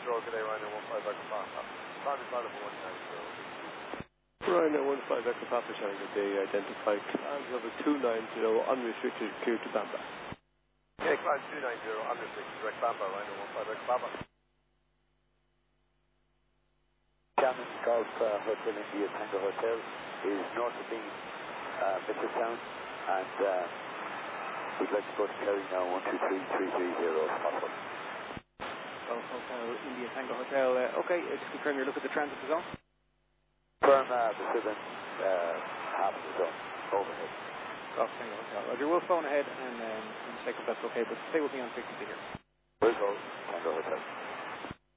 Road today, Ryanair 15 Echo Papa. Probably part of 190. Ryanair 15 Echo Papa showing that they identified class number 290 unrestricted clear to Bamba. Yeah, class 290 unrestricted direct Bamba, Ryanair 15 Echo Papa. Cameron Golf Hotel India Tango Hotel is north of Bean, Mitchelstown, and we'd like to go to Kerry now, 123330 if possible. Golf Hotel India Tango Hotel, okay, just confirm you're looking at the transit zone. Firm the southern half of the zone, overhead. Golf Tango Hotel. Roger, we'll phone ahead and check if that's okay, but stay with me on frequency here. We'll go Tango Hotel.